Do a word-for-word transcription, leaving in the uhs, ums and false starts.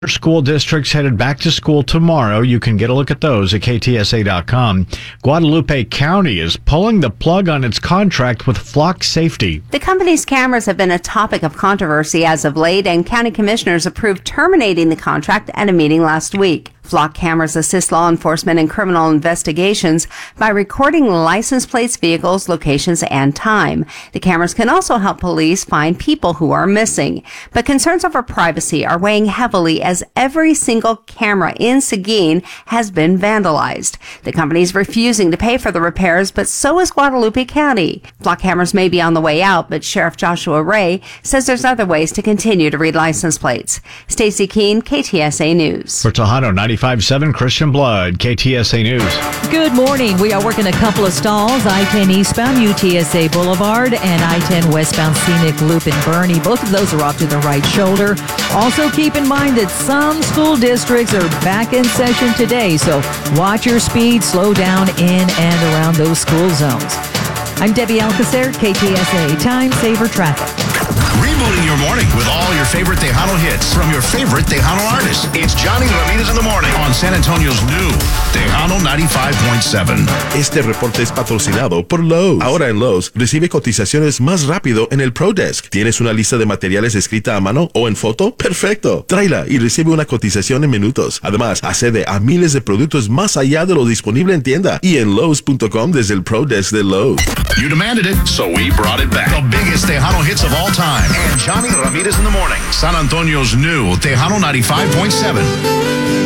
School districts headed back to school tomorrow. You can get a look at those at K T S A dot com. Guadalupe County is pulling the plug on its contract with Flock Safety. The company's cameras have been a topic of controversy as of late, and county commissioners approved terminating the contract at a meeting last week. Flock cameras assist law enforcement in criminal investigations by recording license plates, vehicles, locations, and time. The cameras can also help police find people who are missing. But concerns over privacy are weighing heavily as every single camera in Seguin has been vandalized. The company is refusing to pay for the repairs, but so is Guadalupe County. Flock cameras may be on the way out, but Sheriff Joshua Ray says there's other ways to continue to read license plates. Stacey Keene, K T S A News. For Tejano ninety-five point seven Christian Blood, K T S A News. Good morning. We are working a couple of stalls, I ten eastbound U T S A Boulevard and I ten westbound Scenic Loop in Bernie. Both of those are off to the right shoulder. Also keep in mind that some school districts are back in session today, so watch your speed, slow down in and around those school zones. I'm Debbie Alcacer, K T S A Time Saver Traffic. Rebooting your morning with all your favorite Tejano hits from your favorite Tejano artists. It's Johnny Ramirez in the morning on San Antonio's new Tejano ninety-five point seven. Este reporte es patrocinado por Lowe's. Ahora en Lowe's, recibe cotizaciones más rápido en el ProDesk. ¿Tienes una lista de materiales escrita a mano o en foto? ¡Perfecto! Tráela y recibe una cotización en minutos. Además, accede a miles de productos más allá de lo disponible en tienda y en Lowe's punto com desde el ProDesk de Lowe's. You demanded it, so we brought it back. The biggest Tejano hits of all time. And Johnny Ramirez in the morning. San Antonio's new Tejano ninety-five point seven.